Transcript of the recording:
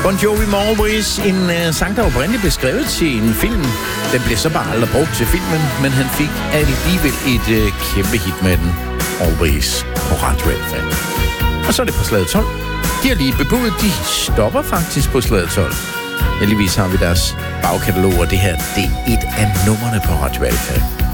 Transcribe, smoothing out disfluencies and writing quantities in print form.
Bon Jovi med Always, en sang, der oprindeligt blev skrevet til en film. Den blev så bare aldrig brugt til filmen, men han fik alligevel et kæmpe hit med den. Always på Radio Alfa. Og så er det på Slaget 12. De har lige bebudet, de stopper faktisk på Slaget 12. Heldigvis har vi deres bagkatalog, og det her, det er et af numrene på Radio Alfa.